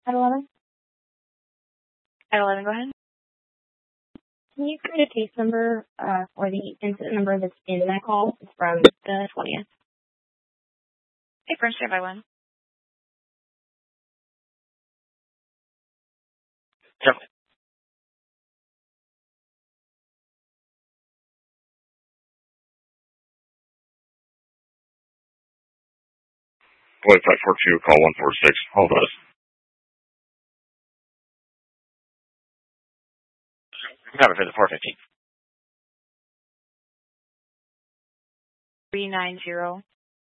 At 11? At 11, go ahead. Can you create a case number or the incident number that's in that call? It's from the 20th. Okay, first year by one. Yep. Boy, 542, call 146. Hold us. Have it for the 415. 390.